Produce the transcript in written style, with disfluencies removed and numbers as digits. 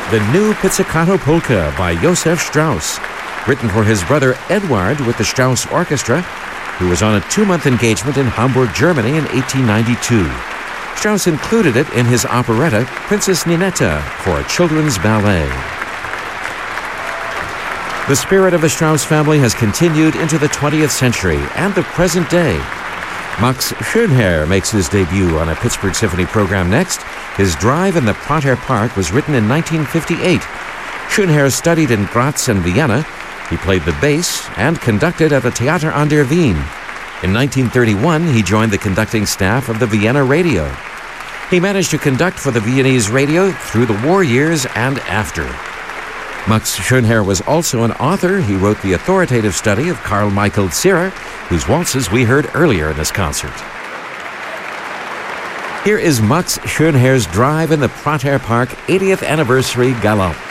The New Pizzicato Polka by Josef Strauss, written for his brother Eduard with the Strauss Orchestra, who was on a 2-month engagement in Hamburg, Germany in 1892. Strauss included it in his operetta Princess Ninetta for a children's ballet. The spirit of the Strauss family has continued into the 20th century and the present day. Max Schönherr makes his debut on a Pittsburgh Symphony program next. His Drive in the Prater Park was written in 1958. Schönherr studied in Graz and Vienna. He played the bass and conducted at the Theater an der Wien. In 1931, he joined the conducting staff of the Vienna Radio. He managed to conduct for the Viennese radio through the war years and after. Max Schönherr was also an author. He wrote the authoritative study of Carl Michael Zierer, whose waltzes we heard earlier in this concert. Here is Max Schönherr's Drive in the Prater Park 80th Anniversary Galop.